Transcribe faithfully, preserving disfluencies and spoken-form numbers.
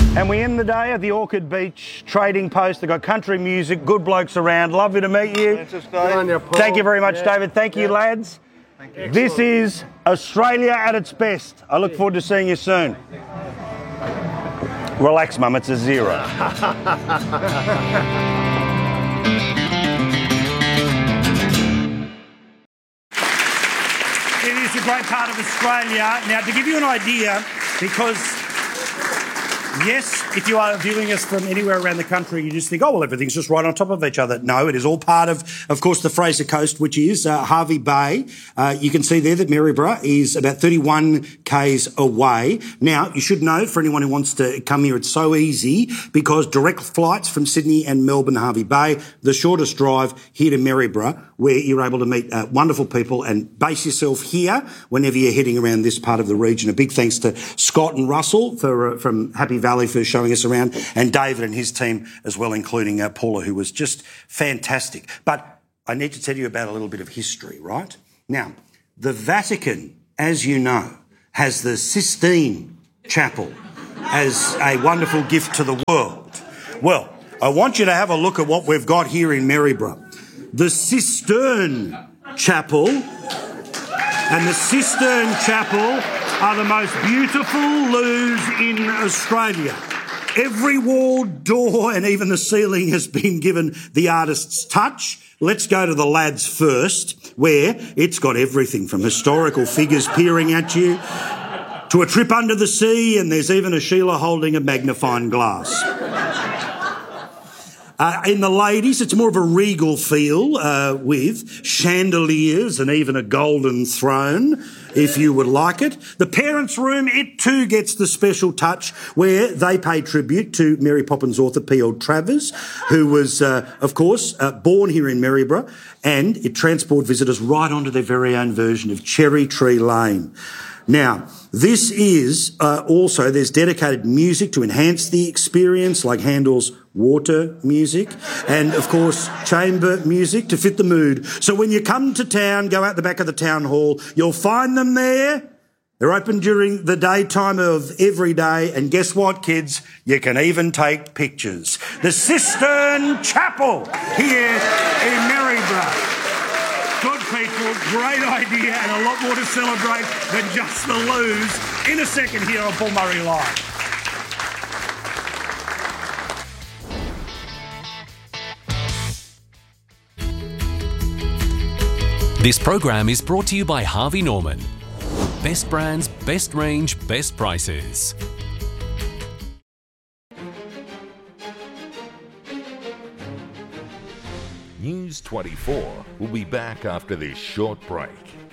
And we end the day at the Orchid Beach Trading Post. They've got country music, good blokes around. Lovely to meet you. Thank you very much, yeah. David. Thank you, yeah. lads. Thank you. This is Australia at its best. I look forward to seeing you soon. Relax, Mum, it's a zero. It is a great part of Australia. Now, to give you an idea, because yes, if you are viewing us from anywhere around the country, you just think, oh, well, everything's just right on top of each other. No, it is all part of, of course, the Fraser Coast, which is uh, Hervey Bay. Uh, you can see there that Maryborough is about thirty-one kays away. Now, you should know, for anyone who wants to come here, it's so easy because direct flights from Sydney and Melbourne, Hervey Bay, the shortest drive here to Maryborough, where you're able to meet uh, wonderful people and base yourself here whenever you're heading around this part of the region. A big thanks to Scott and Russell for, uh, from Happy Valley for showing us around, and David and his team as well, including uh, Paula, who was just fantastic. But I need to tell you about a little bit of history, right? Now, the Vatican, as you know, has the Sistine Chapel as a wonderful gift to the world. Well, I want you to have a look at what we've got here in Maryborough. The Cistern Chapel, and the Cistern Chapel are the most beautiful loos in Australia. Every wall, door and even the ceiling has been given the artist's touch. Let's go to the lads first, where it's got everything from historical figures peering at you to a trip under the sea, and there's even a Sheila holding a magnifying glass. Uh, in the ladies, it's more of a regal feel uh, with chandeliers and even a golden throne, if you would like it. The parents' room, it too gets the special touch where they pay tribute to Mary Poppins author P L Travers, who was, uh, of course, uh, born here in Maryborough, and it transport visitors right onto their very own version of Cherry Tree Lane. Now, this is uh, also, there's dedicated music to enhance the experience, like Handel's Water music, and, of course, chamber music to fit the mood. So when you come to town, go out the back of the town hall, you'll find them there. They're open during the daytime of every day, and guess what, kids? You can even take pictures. The Cistern Chapel here in Maryborough. Good people, great idea, and a lot more to celebrate than just the loos. In a second here on Paul Murray Live. This program is brought to you by Harvey Norman. Best brands, best range, best prices. News twenty-four will be back after this short break.